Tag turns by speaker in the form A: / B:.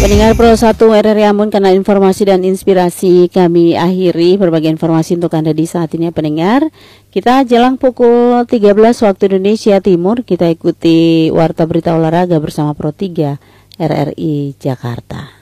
A: Pendengar Pro 1 RRI Ambon, kanal informasi dan inspirasi kami akhiri berbagai informasi untuk Anda di saat ini pendengar. Kita jelang pukul 13 waktu Indonesia Timur, kita ikuti Warta Berita Olahraga bersama Pro 3 RRI Jakarta.